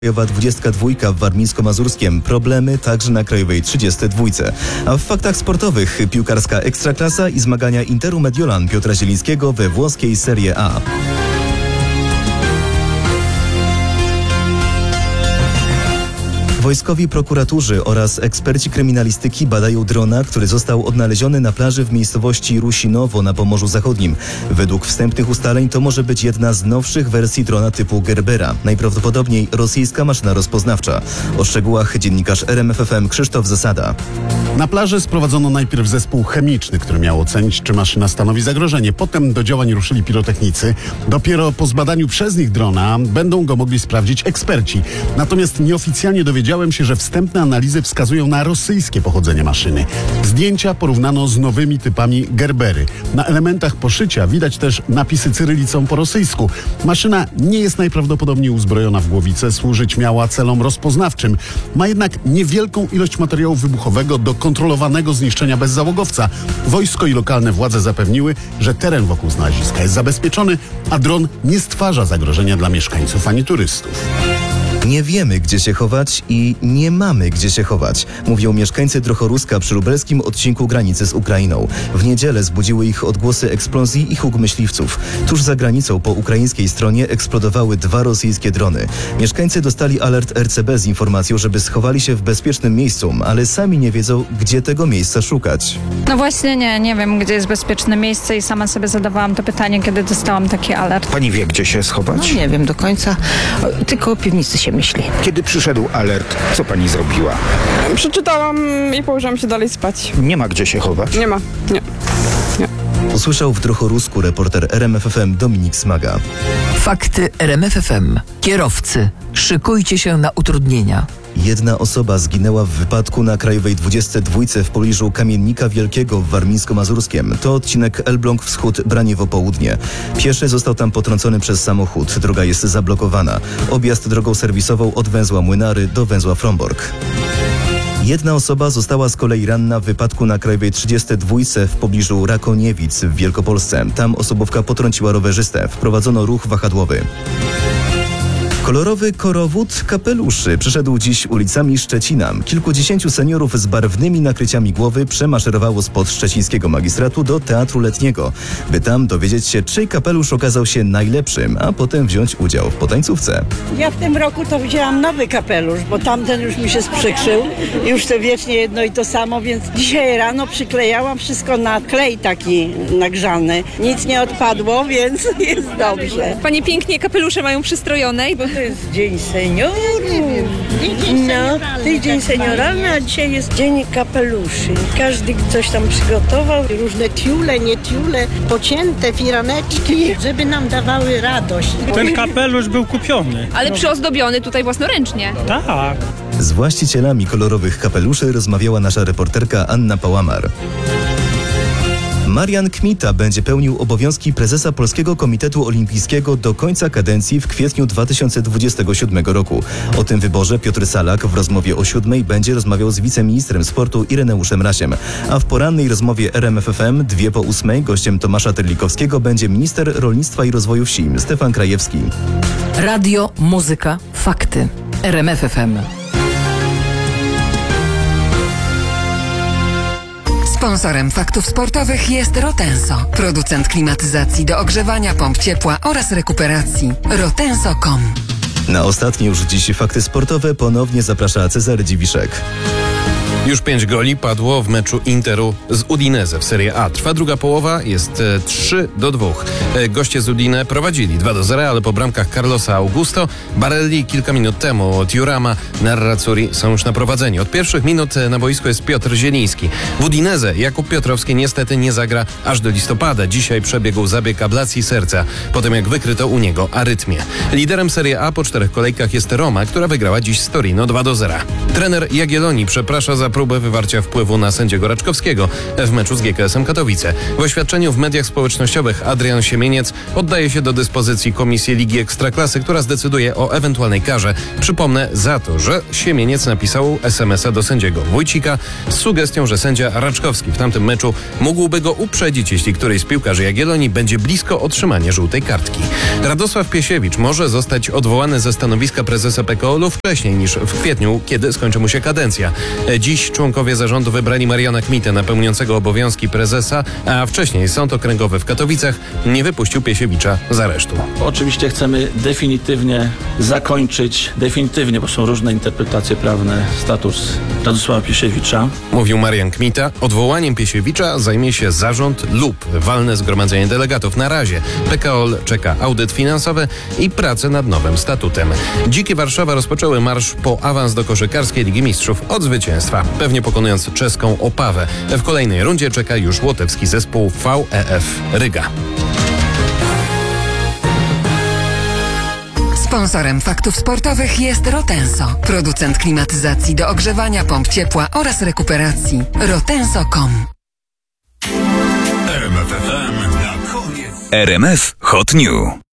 Krajowa 22 w Warmińsko-Mazurskiem. Problemy także na Krajowej 32. A w faktach sportowych piłkarska Ekstraklasa i zmagania Interu Mediolan Piotra Zielińskiego we włoskiej Serie A. Wojskowi prokuratorzy oraz eksperci kryminalistyki badają drona, który został odnaleziony na plaży w miejscowości Rusinowo na Pomorzu Zachodnim. Według wstępnych ustaleń to może być jedna z nowszych wersji drona typu Gerbera. Najprawdopodobniej rosyjska maszyna rozpoznawcza. O szczegółach dziennikarz RMFFM Krzysztof Zasada. Na plażę sprowadzono najpierw zespół chemiczny, który miał ocenić, czy maszyna stanowi zagrożenie. Potem do działań ruszyli pirotechnicy. Dopiero po zbadaniu przez nich drona będą go mogli sprawdzić eksperci. Natomiast nieoficjalnie dowiedziałem się, że wstępne analizy wskazują na rosyjskie pochodzenie maszyny. Zdjęcia porównano z nowymi typami Gerbery. Na elementach poszycia widać też napisy cyrylicą po rosyjsku. Maszyna nie jest najprawdopodobniej uzbrojona w głowicę, służyć miała celom rozpoznawczym. Ma jednak niewielką ilość materiału wybuchowego do kontrolowanego zniszczenia bez załogowca. Wojsko i lokalne władze zapewniły, że teren wokół znaleziska jest zabezpieczony, a dron nie stwarza zagrożenia dla mieszkańców ani turystów. Nie wiemy, gdzie się chować i nie mamy gdzie się chować, mówią mieszkańcy Drochoruska przy lubelskim odcinku granicy z Ukrainą. W niedzielę zbudziły ich odgłosy eksplozji i huk myśliwców. Tuż za granicą po ukraińskiej stronie eksplodowały 2 rosyjskie drony. Mieszkańcy dostali alert RCB z informacją, żeby schowali się w bezpiecznym miejscu, ale sami nie wiedzą, gdzie tego miejsca szukać. No właśnie nie wiem, gdzie jest bezpieczne miejsce i sama sobie zadawałam to pytanie, kiedy dostałam taki alert. Pani wie, gdzie się schować? No nie wiem do końca, tylko o piwnicy się myśli. Kiedy przyszedł alert, co pani zrobiła? Przeczytałam i położyłam się dalej spać. Nie ma gdzie się chować? Nie ma, nie. Usłyszał w Drochorusku reporter RMFFM Dominik Smaga. Fakty RMFFM. Kierowcy, szykujcie się na utrudnienia. Jedna osoba zginęła w wypadku na Krajowej 22 w pobliżu Kamiennika Wielkiego w Warmińsko-Mazurskiem. To odcinek Elbląg Wschód, Braniewo Południe. Pieszy został tam potrącony przez samochód. Droga jest zablokowana. Objazd drogą serwisową od węzła Młynary do węzła Frombork. Jedna osoba została z kolei ranna w wypadku na Krajowej 32 w pobliżu Rakoniewic w Wielkopolsce. Tam osobówka potrąciła rowerzystę. Wprowadzono ruch wahadłowy. Kolorowy korowód kapeluszy przyszedł dziś ulicami Szczecina. Kilkudziesięciu seniorów z barwnymi nakryciami głowy przemaszerowało spod szczecińskiego magistratu do Teatru Letniego, by tam dowiedzieć się, czyj kapelusz okazał się najlepszym, a potem wziąć udział w potańcówce. Ja w tym roku to wzięłam nowy kapelusz, bo tamten już mi się sprzykrzył. Już to wiecznie jedno i to samo, więc dzisiaj rano przyklejałam wszystko na klej taki nagrzany. Nic nie odpadło, więc jest dobrze. Panie pięknie kapelusze mają przystrojone. To jest Dzień Seniorów. No, to jest Dzień Seniora, a dzisiaj jest Dzień Kapeluszy. Każdy coś tam przygotował, różne tiule, nie tiule, pocięte firaneczki, żeby nam dawały radość. Ten kapelusz był kupiony. Ale przyozdobiony tutaj własnoręcznie. Tak. Z właścicielami kolorowych kapeluszy rozmawiała nasza reporterka Anna Pałamar. Marian Kmita będzie pełnił obowiązki prezesa Polskiego Komitetu Olimpijskiego do końca kadencji w kwietniu 2027 roku. O tym wyborze Piotr Salak w rozmowie o 7 będzie rozmawiał z wiceministrem sportu Ireneuszem Rasiem. A w porannej rozmowie RMFFM 7:02 gościem Tomasza Terlikowskiego będzie minister rolnictwa i rozwoju wsi Stefan Krajewski. Radio, muzyka, fakty. RMFFM. Sponsorem faktów sportowych jest Rotenso, producent klimatyzacji do ogrzewania, pomp ciepła oraz rekuperacji. Rotenso.com. Na ostatnie już dziś fakty sportowe ponownie zaprasza Cezary Dziwiszek. Już 5 goli padło w meczu Interu z Udinese w Serie A. Trwa druga połowa, jest 3-2. Goście z Udine prowadzili 2-0, ale po bramkach Carlosa Augusto, Barelli kilka minut temu, Tiurama, Nerazzurri są już na prowadzeniu. Od pierwszych minut na boisku jest Piotr Zieliński. W Udinese Jakub Piotrowski niestety nie zagra aż do listopada. Dzisiaj przebiegł zabieg ablacji serca, potem jak wykryto u niego arytmię. Liderem Serie A po 4 kolejkach jest Roma, która wygrała dziś z Torino 2-0. Trener Jagiellonii przeprasza za próbę wywarcia wpływu na sędziego Raczkowskiego w meczu z GKS-em Katowice. W oświadczeniu w mediach społecznościowych Adrian Siemieniec oddaje się do dyspozycji Komisji Ligi Ekstraklasy, która zdecyduje o ewentualnej karze. Przypomnę za to, że Siemieniec napisał SMS-a do sędziego Wójcika z sugestią, że sędzia Raczkowski w tamtym meczu mógłby go uprzedzić, jeśli któryś z piłkarzy Jagiellonii będzie blisko otrzymania żółtej kartki. Radosław Piesiewicz może zostać odwołany ze stanowiska prezesa PKOL-u wcześniej niż w kwietniu, kiedy skończy mu się kadencja. Dziś członkowie zarządu wybrali Mariana Kmitę na pełniącego obowiązki prezesa, a wcześniej Sąd Okręgowy w Katowicach nie wypuścił Piesiewicza z aresztu. Oczywiście chcemy definitywnie zakończyć, bo są różne interpretacje prawne, status Radosława Piesiewicza. Mówił Marian Kmita. Odwołaniem Piesiewicza zajmie się zarząd lub walne zgromadzenie delegatów. Na razie PKOL czeka audyt finansowy i pracę nad nowym statutem. Dziki Warszawa rozpoczęły marsz po awans do koszykarskiej Ligi Mistrzów od zwycięstwa, pewnie pokonując czeską Opawę. W kolejnej rundzie czeka już łotewski zespół VEF Ryga. Sponsorem Faktów Sportowych jest Rotenso, producent klimatyzacji do ogrzewania, pomp ciepła oraz rekuperacji. Rotenso.com. RMF Hot New.